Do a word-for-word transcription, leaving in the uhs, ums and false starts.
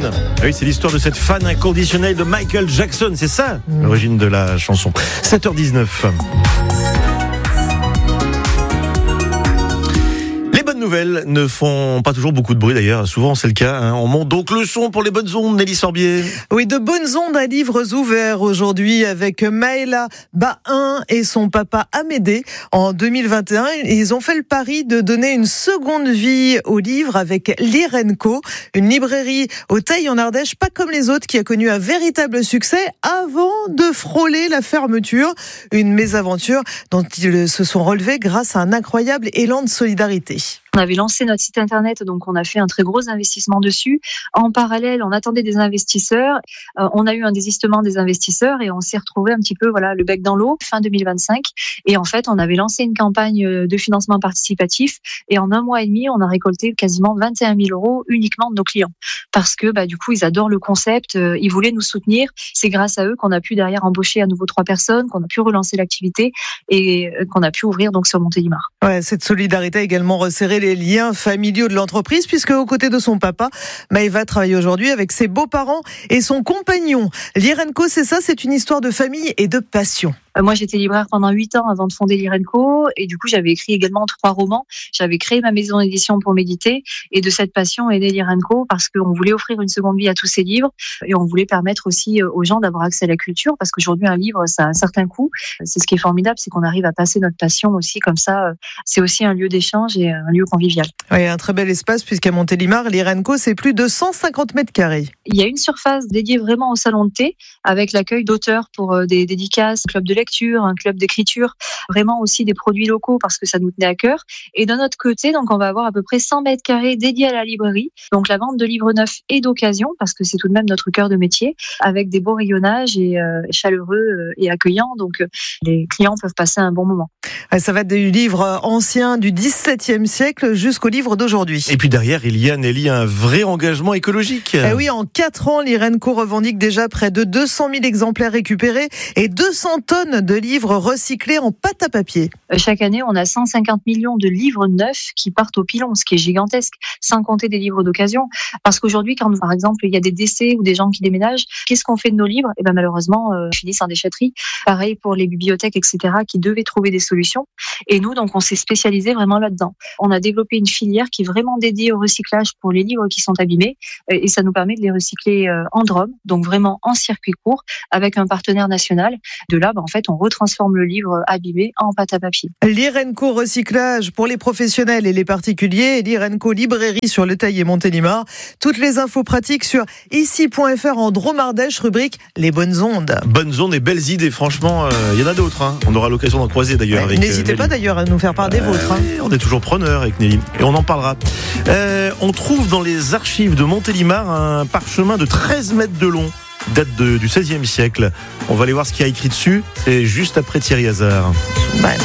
Jackson. Oui, c'est l'histoire de cette fan inconditionnelle de Michael Jackson. C'est ça, mmh. l'origine de la chanson. sept heures dix-neuf. Les bonnes nouvelles ne font pas toujours beaucoup de bruit d'ailleurs, souvent c'est le cas. Hein. On monte donc le son pour les bonnes ondes, Nelly Sorbier. Oui, de bonnes ondes à livres ouverts aujourd'hui avec Maëla Bahin et son papa Amédée. En deux mille vingt et un, ils ont fait le pari de donner une seconde vie aux livres avec Lire and Co, une librairie au Teil en Ardèche, pas comme les autres, qui a connu un véritable succès avant de frôler la fermeture. Une mésaventure dont ils se sont relevés grâce à un incroyable élan de solidarité. On avait lancé notre site internet, donc on a fait un très gros investissement dessus. En parallèle, on attendait des investisseurs. Euh, on a eu un désistement des investisseurs et on s'est retrouvé un petit peu, voilà, le bec dans l'eau, fin deux mille vingt-cinq. Et en fait, on avait lancé une campagne de financement participatif et en un mois et demi, on a récolté quasiment vingt et un mille euros uniquement de nos clients. Parce que, bah, du coup, ils adorent le concept, euh, ils voulaient nous soutenir. C'est grâce à eux qu'on a pu derrière embaucher à nouveau trois personnes, qu'on a pu relancer l'activité et euh, qu'on a pu ouvrir donc sur Montélimar. Ouais, cette solidarité a également resserré les liens familiaux de l'entreprise, puisque aux côtés de son papa, Maëva travaille aujourd'hui avec ses beaux-parents et son compagnon. Lire and Co, c'est ça, c'est une histoire de famille et de passion. Moi, j'étais libraire pendant huit ans avant de fonder Lire and Co. Et du coup, j'avais écrit également trois romans. J'avais créé ma maison d'édition pour méditer. Et de cette passion est née Lire and Co. Parce qu'on voulait offrir une seconde vie à tous ces livres. Et on voulait permettre aussi aux gens d'avoir accès à la culture. Parce qu'aujourd'hui, un livre, ça a un certain coût. C'est ce qui est formidable, c'est qu'on arrive à passer notre passion aussi comme ça. C'est aussi un lieu d'échange et un lieu convivial. Oui, un très bel espace, puisqu'à Montélimar, Lire and Co, c'est plus de cent cinquante mètres carrés. Il y a une surface dédiée vraiment au salon de thé, avec l'accueil d'auteurs pour des dédicaces, club de lecture, un club d'écriture, vraiment aussi des produits locaux parce que ça nous tenait à cœur. Et d'un autre côté, donc on va avoir à peu près cent mètres carrés dédiés à la librairie, donc la vente de livres neufs et d'occasion, parce que c'est tout de même notre cœur de métier, avec des beaux rayonnages et euh, chaleureux euh, et accueillants, donc euh, les clients peuvent passer un bon moment. Ça va du livre ancien du dix-septième siècle jusqu'au livre d'aujourd'hui. Et puis derrière, il y a, Nelly, un vrai engagement écologique. Eh oui, en quatre ans, Lire and Co revendique déjà près de deux cent mille exemplaires récupérés et deux cents tonnes de livres recyclés en pâte à papier. Chaque année, on a cent cinquante millions de livres neufs qui partent au pilon, ce qui est gigantesque, sans compter des livres d'occasion. Parce qu'aujourd'hui, quand par exemple, il y a des décès ou des gens qui déménagent, qu'est-ce qu'on fait de nos livres ? Eh ben, malheureusement, euh, ils finissent en déchetterie. Pareil pour les bibliothèques, et cetera, qui devaient trouver des solutions. Et nous, donc, on s'est spécialisé vraiment là-dedans. On a développé une filière qui est vraiment dédiée au recyclage pour les livres qui sont abîmés. Et ça nous permet de les recycler en Drôme, donc vraiment en circuit court, avec un partenaire national. De là, bah, en fait, on retransforme le livre abîmé en pâte à papier. Lire and Co recyclage pour les professionnels et les particuliers. Lire and Co librairie sur le Teil et Montélimar. Toutes les infos pratiques sur ici point f r en Drôme Ardèche, rubrique Les bonnes ondes. Bonnes ondes et belles idées, franchement, il euh, y en a d'autres. Hein. On aura l'occasion d'en croiser d'ailleurs. Ouais, avec n'hésitez euh, pas d'ailleurs à nous faire part des euh, vôtres. Hein. On est toujours preneurs avec Nelly et on en parlera. Euh, on trouve dans les archives de Montélimar un parchemin de treize mètres de long, date de, du seizième siècle. On va aller voir ce qu'il y a écrit dessus. C'est juste après Thierry Hazard. Ouais.